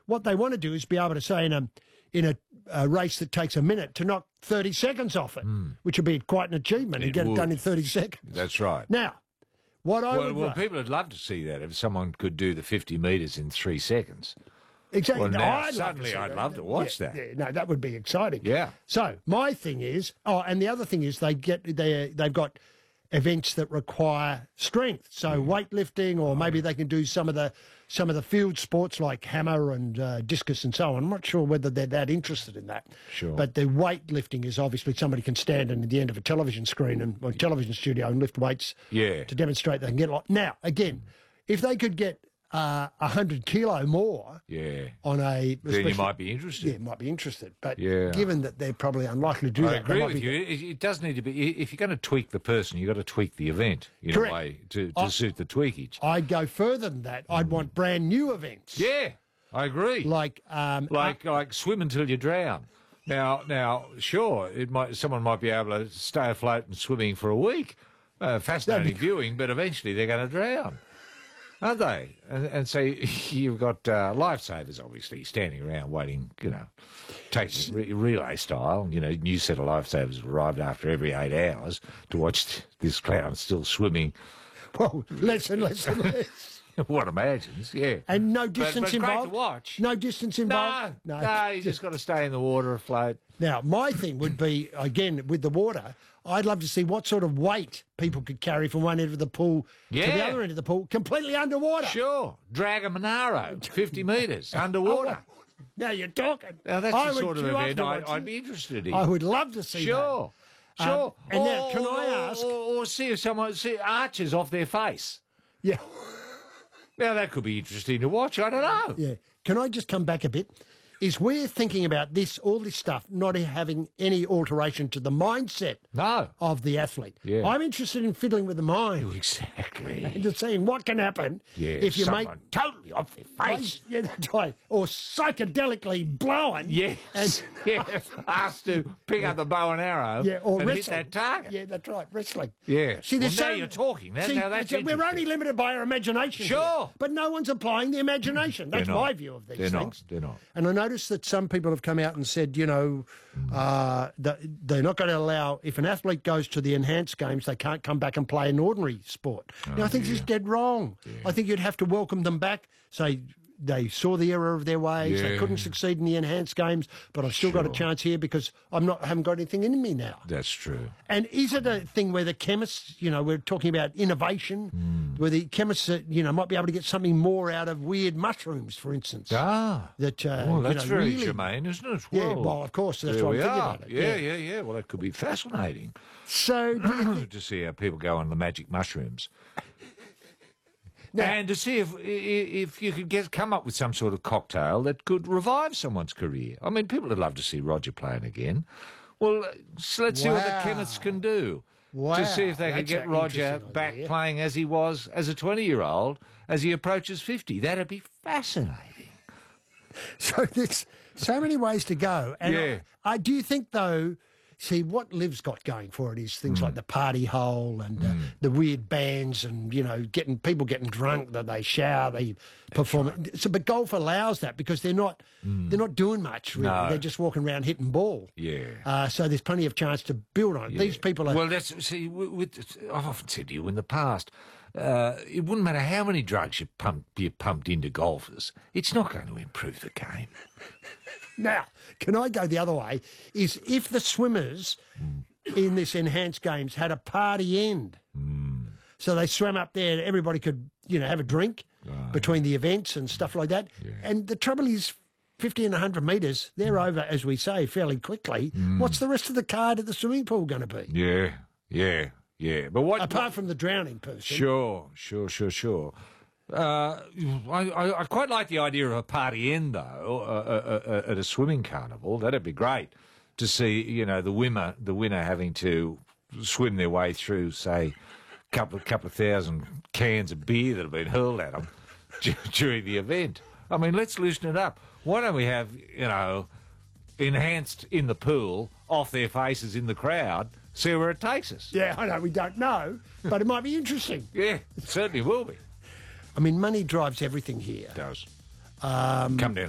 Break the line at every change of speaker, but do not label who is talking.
what they want to do is be able to say in a race that takes a minute to knock 30 seconds off it, which would be quite an achievement and get it done in 30 seconds.
That's right.
Now, what I would...
Well, people would love to see that if someone could do the 50 metres in 3 seconds.
Exactly.
Well, now,
I'd
love to watch that.
Yeah, no, that would be exciting.
Yeah.
So my thing is, and the other thing is they've got events that require strength, so weightlifting, or maybe they can do some of the field sports like hammer and discus and so on. I'm not sure whether they're that interested in that.
Sure.
But the weightlifting is obviously somebody can stand at the end of a television screen and or television studio and lift weights to demonstrate they can get a lot. Now, again, if they could get 100 kilo more on a...
Then you might be interested.
Yeah, might be interested. But given that they're probably unlikely to do that...
I agree with you. It does need to be... If you're going to tweak the person, you've got to tweak the event in a way to suit the tweakage.
I'd go further than that. I'd want brand new events.
Yeah, I agree.
Like
swim until you drown. Now, sure, someone might be able to stay afloat and swimming for a week. Fascinating viewing, but eventually they're going to drown. Aren't they? And so you've got lifesavers, obviously, standing around waiting, taking relay style. New set of lifesavers arrived after every 8 hours to watch this clown still swimming.
Well, less and less and less.
One imagines, yeah.
And no distance
but
involved?
Great to watch.
No distance involved?
No, you just got to stay in the water afloat.
Now, my thing would be, again, with the water, I'd love to see what sort of weight people could carry from one end of the pool to the other end of the pool, completely underwater.
Sure. Drag a Monaro, 50 metres, underwater.
Now you're talking.
Now, that's the sort of event I'd be interested in.
I would love to see that.
Sure.
And now, can I ask...
Or see if someone... See arches off their face.
Yeah.
Now, that could be interesting to watch. I don't know.
Yeah. Can I just come back a bit? Is we're thinking about all this stuff, not having any alteration to the mindset of the athlete. Yeah. I'm interested in fiddling with the mind.
Exactly.
And just seeing what can happen if you make
totally off their face.
Yeah, that's right. Or psychedelically blown.
Yes. And asked to pick up the bow and arrow
or
and
wrestling.
hit that target.
Yeah, that's right, wrestling.
Yeah.
See,
now you're talking. Now that's
we're only limited by our imagination.
Sure.
Here, but no one's applying the imagination. That's my view of these things.
They're not.
And I noticed that some people have come out and said, that they're not going to allow, if an athlete goes to the enhanced games, they can't come back and play an ordinary sport. Now, I think this is dead wrong. Yeah. I think you'd have to welcome them back, say they saw the error of their ways, they couldn't succeed in the enhanced games, but I've still got a chance here because haven't got anything in me now.
That's true.
And is it a thing where the chemists, we're talking about innovation, where the chemists, might be able to get something more out of weird mushrooms, for instance?
That's very
really,
germane, isn't it?
Well, of course, that's what I'm thinking about it.
Yeah. Well, that could be fascinating.
So,
to see how people go on the magic mushrooms. Now, and to see if you could come up with some sort of cocktail that could revive someone's career. I mean, people would love to see Roger playing again. Well, so let's see what the chemists can do to see if they can get Roger back playing as he was as a 20-year-old as he approaches 50. That'd be fascinating.
So there's so many ways to go. And do you think, though... See, what Liv's got going for it is things like the party hole and the weird bands and, getting drunk, that they shower, they perform. Right. So, but golf allows that because they're not doing much, really. No. They're just walking around hitting ball.
Yeah.
So there's plenty of chance to build on it. These people are...
Well, I've often said to you in the past, it wouldn't matter how many drugs you pumped into golfers. It's not going to improve the game.
Now, can I go the other way? Is if the swimmers in this enhanced games had a party end, so they swam up there, and everybody could, have a drink between the events and stuff like that. Yeah. And the trouble is, 50 and 100 metres, they're over, as we say, fairly quickly. What's the rest of the card at the swimming pool going to be?
Yeah. But
apart from the drowning person?
Sure. I quite like the idea of a party end, though, at a swimming carnival. That'd be great to see, the winner having to swim their way through, say, a couple of thousand cans of beer that have been hurled at them during the event. I mean, let's loosen it up. Why don't we have, enhanced in the pool, off their faces in the crowd, see where it takes us?
Yeah, I know, we don't know, but it might be interesting.
Yeah, it certainly will be.
I mean, money drives everything here.
It does. Come down.